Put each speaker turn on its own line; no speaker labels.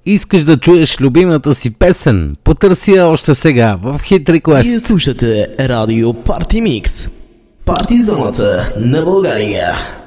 Искаш да чуеш любимата си песен? Потърси я още сега в Hit Request.
Вие слушате Радио Парти Микс. Парти зоната на България.